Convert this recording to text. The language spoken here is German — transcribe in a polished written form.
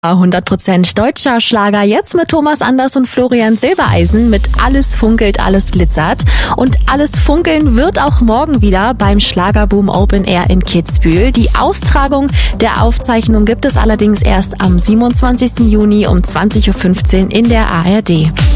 100% deutscher Schlager, jetzt mit Thomas Anders und Florian Silbereisen mit Alles funkelt, alles glitzert. Und alles funkeln wird auch morgen wieder beim Schlagerboom Open Air in Kitzbühel. Die Austragung der Aufzeichnung gibt es allerdings erst am 27. Juni um 20.15 Uhr in der ARD.